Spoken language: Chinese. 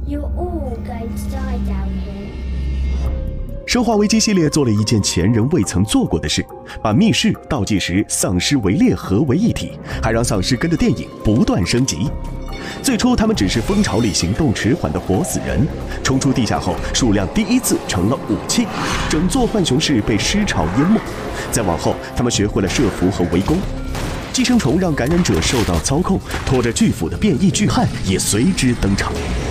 You're all going to die down here. 生化危机系列做了一件前人未曾做过的事，把密室、倒计时、丧尸围猎合为一体，还让丧尸跟着电影不断升级。最初他们只是蜂巢里行动迟缓的活死人，冲出地下后，数量第一次成了武器，整座浣熊市被尸潮淹没。再往后，他们学会了设伏和围攻。寄生虫让感染者受到操控，拖着巨斧的变异巨汉也随之登场。